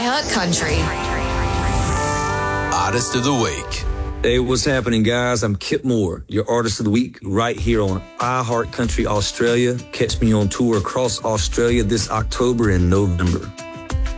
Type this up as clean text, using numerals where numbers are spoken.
iHeartCountry. Artist of the Week. Hey, what's happening, guys? I'm Kip Moore, your Artist of the Week, right here on iHeartCountry Australia. Catch me on tour across Australia this October and November.